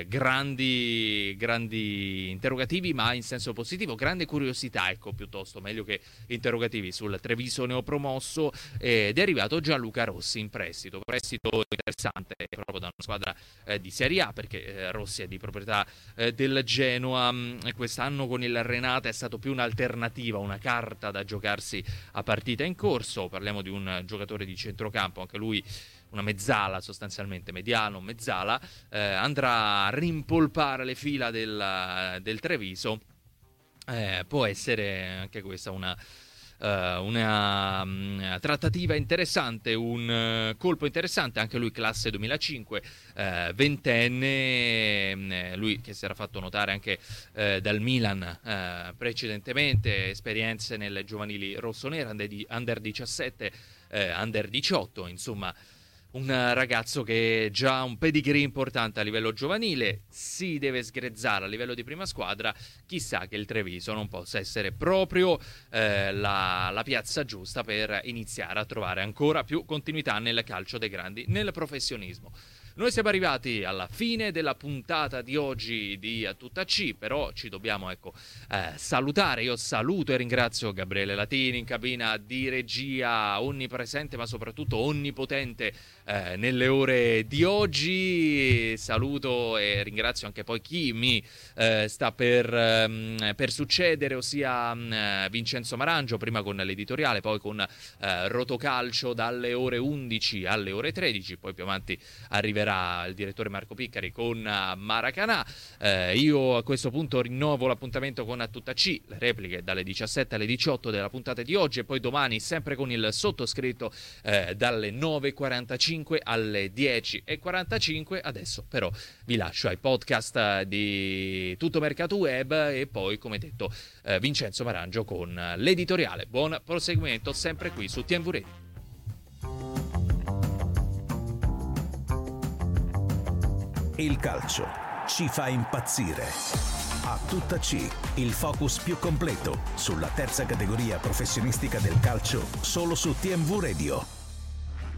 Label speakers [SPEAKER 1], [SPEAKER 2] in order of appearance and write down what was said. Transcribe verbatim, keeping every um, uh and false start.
[SPEAKER 1] eh, grandi, grandi interrogativi, ma in senso positivo, grande curiosità, ecco, piuttosto, meglio che interrogativi sul Treviso neopromosso. Ed è arrivato Gianluca Rossi in prestito, prestito interessante proprio da una squadra eh, di Serie A, perché eh, Rossi è di proprietà eh, del Genoa. Quest'anno con il Renate è stato più un'alternativa, una carta da giocarsi a partita in corso. Parliamo di un giocatore di centrocampo, anche lui una mezzala, sostanzialmente mediano, mezzala, eh, andrà a rimpolpare le fila del, del Treviso. Eh, può essere anche questa una Uh, una um, trattativa interessante, un uh, colpo interessante. Anche lui classe duemilacinque, uh, ventenne, uh, lui che si era fatto notare anche uh, dal Milan uh, precedentemente, esperienze nelle giovanili rossonere, under, under diciassette, uh, under diciotto, insomma un ragazzo che già ha un pedigree importante a livello giovanile, si deve sgrezzare a livello di prima squadra. Chissà che il Treviso non possa essere proprio eh, la, la piazza giusta per iniziare a trovare ancora più continuità nel calcio dei grandi, nel professionismo. Noi siamo arrivati alla fine della puntata di oggi di A Tutta C, però ci dobbiamo ecco eh, salutare. Io saluto e ringrazio Gabriele Latini in cabina di regia, onnipresente ma soprattutto onnipotente eh, nelle ore di oggi. Saluto e ringrazio anche poi chi mi eh, sta per, ehm, per succedere, ossia eh, Vincenzo Marangio, prima con l'editoriale, poi con eh, Rotocalcio dalle ore undici alle ore tredici, poi più avanti arriverà il direttore Marco Piccari con Maracanà. Eh, io a questo punto rinnovo l'appuntamento con A Tutta C, le repliche dalle diciassette alle diciotto della puntata di oggi, e poi domani sempre con il sottoscritto eh, dalle nove e quarantacinque alle dieci e quarantacinque. Adesso però vi lascio ai podcast di Tutto Mercato Web e poi, come detto, eh, Vincenzo Marangio con l'editoriale. Buon proseguimento sempre qui su T M V Radio.
[SPEAKER 2] Il calcio ci fa impazzire. A Tutta C, il focus più completo sulla terza categoria professionistica del calcio, solo su T M V Radio.